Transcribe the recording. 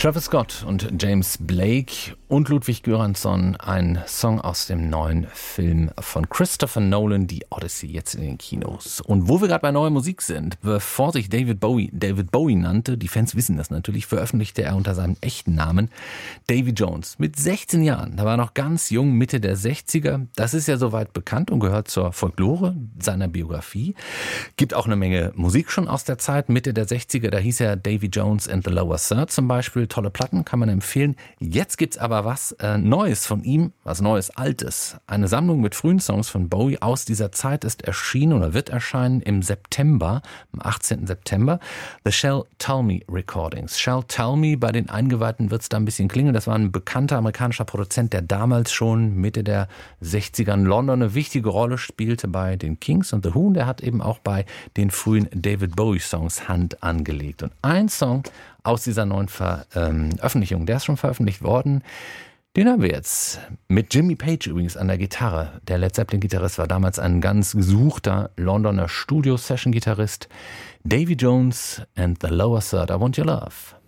Travis Scott und James Blake und Ludwig Göransson, ein Song aus dem neuen Film von Christopher Nolan, die Odyssey, jetzt in den Kinos. Und wo wir gerade bei neuer Musik sind, bevor sich David Bowie nannte, die Fans wissen das natürlich, veröffentlichte er unter seinem echten Namen Davy Jones. Mit 16 Jahren, da war er noch ganz jung, Mitte der 60er. Das ist ja soweit bekannt und gehört zur Folklore seiner Biografie. Gibt auch eine Menge Musik schon aus der Zeit, Mitte der 60er, da hieß er Davy Jones and the Lower Third zum Beispiel. Tolle Platten, kann man empfehlen. Jetzt gibt's aber was Neues von ihm, was Neues, Altes. Eine Sammlung mit frühen Songs von Bowie aus dieser Zeit ist erschienen oder wird erscheinen im September, am 18. September. The Shall Tell Me Recordings. Shall Tell Me, bei den Eingeweihten wird's da ein bisschen klingeln. Das war ein bekannter amerikanischer Produzent, der damals schon Mitte der 60er in London eine wichtige Rolle spielte bei den Kings und The Who. Der hat eben auch bei den frühen David Bowie Songs Hand angelegt. Und ein Song aus dieser neuen Veröffentlichung, der ist schon veröffentlicht worden, den haben wir jetzt mit Jimmy Page übrigens an der Gitarre. Der Led Zeppelin-Gitarrist war damals ein ganz gesuchter Londoner Studio-Session-Gitarrist. Davy Jones and the Lower Third, I Want Your Love.